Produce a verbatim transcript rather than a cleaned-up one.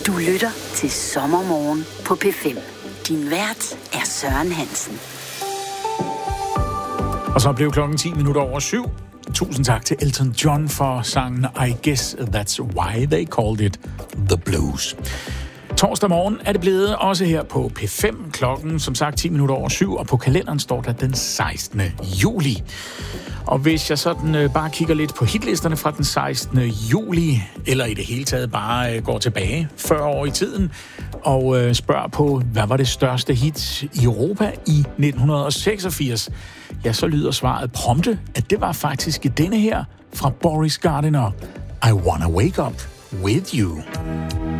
Du lytter til SommerMorgen på P fem. Din vært er Søren Hansen. Og så blev klokken ti minutter over syv. Tusind tak til Elton John for sangen I Guess That's Why They Called It The Blues. Torsdag morgen er det blevet, også her på P fem, klokken som sagt ti minutter over syv, og på kalenderen står der den sekstende juli. Og hvis jeg sådan øh, bare kigger lidt på hitlisterne fra den sekstende juli, eller i det hele taget bare øh, går tilbage fyrre år i tiden, og øh, spørger på, hvad var det største hit i Europa i nitten seksogfirs, ja, så lyder svaret prompte, at det var faktisk denne her fra Boris Gardiner, I Wanna Wake Up With You.